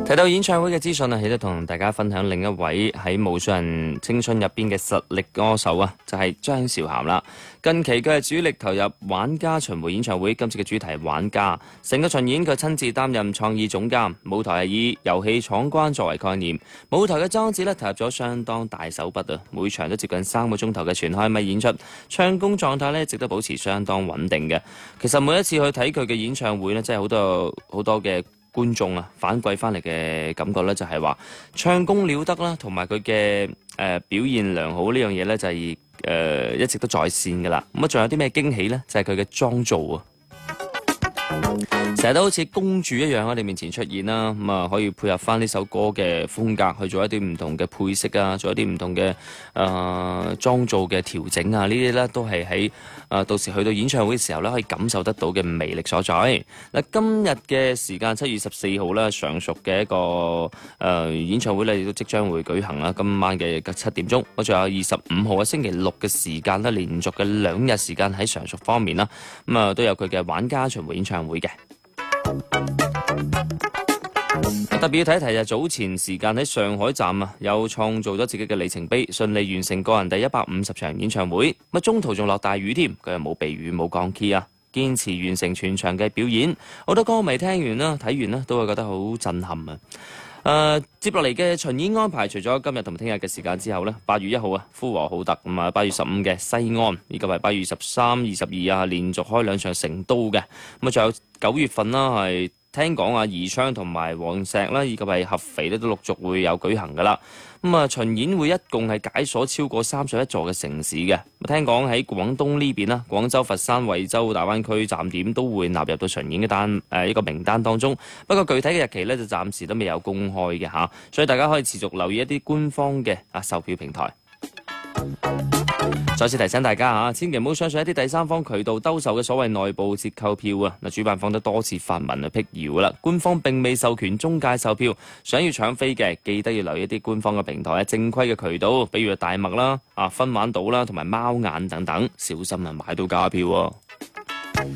提到演唱會嘅資訊啊，喺度同大家分享另一位喺無數人青春入邊嘅實力歌手啊，就係張韶涵啦。近期佢係主力投入玩家巡迴演唱會，今次嘅主題玩家，成個巡演佢親自擔任創意總監，舞台係以遊戲闖關作為概念，舞台嘅裝置咧投入咗相當大手筆啊，每場都接近3個鐘頭嘅全開咪演出，唱功狀態咧一直都保持相當穩定嘅。其實每一次去睇佢嘅演唱會咧，真係好多嘅觀眾啊反饋翻嚟嘅感覺咧，就係話唱功了得啦，同埋佢嘅表現良好呢樣嘢咧，就係一直都在線噶啦。咁啊，仲有啲咩驚喜咧？就係佢嘅妝造啊！成日都好似公主一樣喺我哋面前出現啦，咁啊可以配合翻呢首歌嘅風格去做一啲唔同嘅配色啊，做一啲唔同嘅妝造嘅調整啊，呢啲咧都係喺到時去到演唱會嘅時候咧，可以感受得到嘅魅力所在。嗱，今日嘅時間7月14號咧，上述嘅一個演唱會咧，亦都即將會舉行啦。今晚嘅7點鐘，我仲有25號嘅星期六嘅時間咧，連續嘅2日時間喺上述方面啦，咁啊都有佢嘅玩家巡迴演唱會嘅。特別要提一提就早前時間喺上海站啊，有創造咗自己嘅里程碑，順利完成個人第150場演唱會。咁中途仲落大雨添，佢又冇避雨冇降 key 啊，堅持完成全場嘅表演。好多歌迷聽完啦、睇完啦，都會覺得好震撼啊！接落嚟嘅巡演安排，除咗今日同聽日嘅時間之後呢，8月1號啊，呼和浩特，咁啊8月15嘅西安，以及係8月13、22啊，連續開2場成都嘅。咁啊，仲有9月份啦，係聽講啊，宜昌同埋黃石啦，以及係合肥咧，都陸續會有舉行噶啦。咁啊，巡演會一共係解鎖超過31座嘅城市嘅。聽講喺廣東呢邊啦，廣州、佛山、惠州大灣區站點都會納入到巡演嘅一個名單當中。不過具體嘅日期咧，就暫時都未有公開嘅嚇，所以大家可以持續留意一啲官方嘅售票平台。再次提醒大家嚇，千祈唔好相信一啲第三方渠道兜售嘅所謂內部折扣票啊！嗱，主辦方都多次發文辟謠啦，官方並未授權中介售票，想要搶飛嘅，記得要留意一啲官方嘅平台正規嘅渠道，比如大麥啦、分玩島啦同埋貓眼等等，小心買到假票喎。